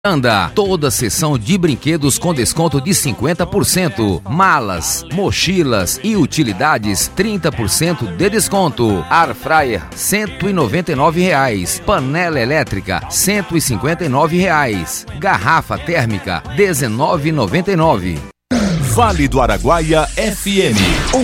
Anda, toda seção de brinquedos com desconto de 50%. Malas, mochilas e utilidades, 30% de desconto. Air fryer, R$ 199. Panela elétrica, R$ 159. Garrafa térmica, R$ 19,99. Vale do Araguaia FM.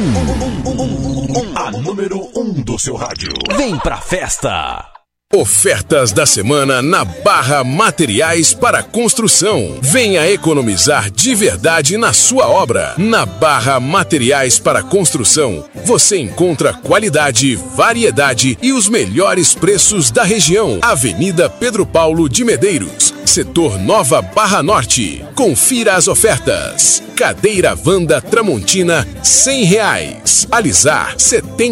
A número 1 do seu rádio. Vem pra festa. Ofertas da semana na Barra Materiais para Construção. Venha economizar de verdade na sua obra. Na Barra Materiais para Construção, você encontra qualidade, variedade e os melhores preços da região. Avenida Pedro Paulo de Medeiros, setor Nova Barra Norte. Confira as ofertas. Cadeira Wanda Tramontina, R$ 100. Alisar, R$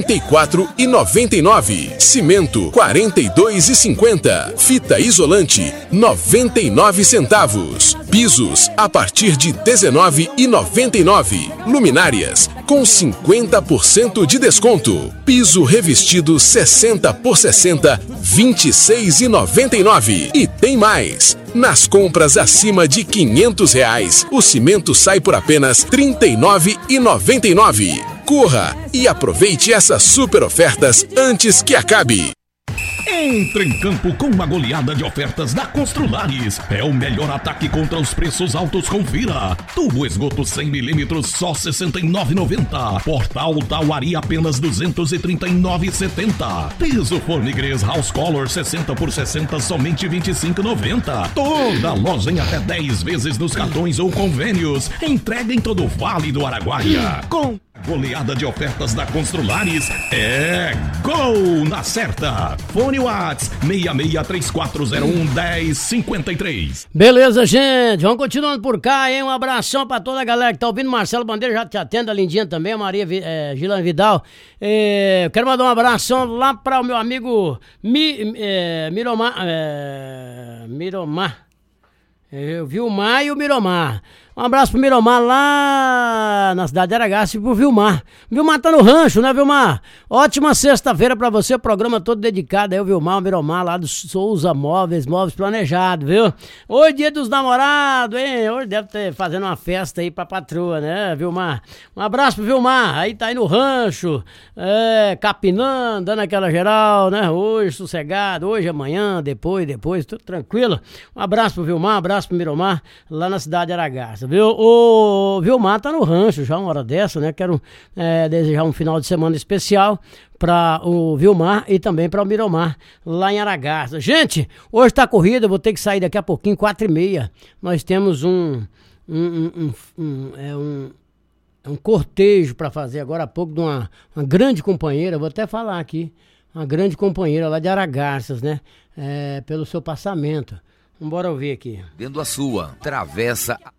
74,99. Cimento, R$ 42,50. Fita isolante, 99 centavos. Pisos, a partir de R$ 19,99. Luminárias, com 50% de desconto. Piso revestido 60 por 60, R$ 26,99. E tem mais! Nas compras acima de R$ 500, o cimento sai por apenas R$ 39,99. Corra e aproveite essas super ofertas antes que acabe. Entra em campo com uma goleada de ofertas da Construlares. É o melhor ataque contra os preços altos, confira. Tubo esgoto 100mm, só R$ 69,90. Portal Tauari, apenas R$ 239,70. Piso Formigrês House Color 60 por 60, somente R$ 25,90. Toda loja em até 10 vezes nos cartões ou convênios. Entrega em todo o Vale do Araguaia. Com goleada de ofertas da Construlares é gol na certa. Fone Whats 6634011053. Beleza, gente, vamos continuando por cá, hein? Um abração pra toda a galera que tá ouvindo. Marcelo Bandeira já te atende, a Lindinha também, a Maria Gilane Vidal. Quero mandar um abração lá para o meu amigo Miromar. Vilmar e o Miromar. Um abraço pro Miromar lá na cidade de Aragaço e pro Vilmar. Vilmar tá no rancho, né, Vilmar? Ótima sexta-feira pra você, o programa todo dedicado aí, o Vilmar, o Miromar lá do Souza Móveis Planejados, viu? Hoje dia dos namorados, hein? Hoje deve ter fazendo uma festa aí pra patroa, né, Vilmar? Um abraço pro Vilmar, aí tá aí no rancho, capinando, dando aquela geral, né? Hoje sossegado, hoje, amanhã, depois, tudo tranquilo. Um abraço pro Vilmar, um abraço pro Miromar, lá na cidade de Aragaço. Viu? O Vilmar tá no rancho já uma hora dessa, né? Quero desejar um final de semana especial para o Vilmar e também para o Miromar lá em Aragaço. Gente, hoje tá corrida, eu vou ter que sair daqui a pouquinho, 4h30. Nós temos um cortejo para fazer agora há pouco de uma grande companheira, vou até falar aqui, uma grande companheira lá de Aragaças, né? Pelo seu passamento. Vamos ouvir aqui. Dentro a sua, travessa